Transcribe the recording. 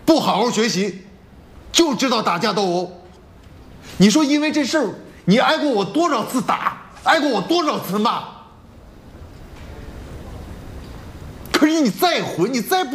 不好好学习，就知道打架斗殴。你说因为这事儿，你挨过我多少次打，挨过我多少次骂？可是你再混，你再不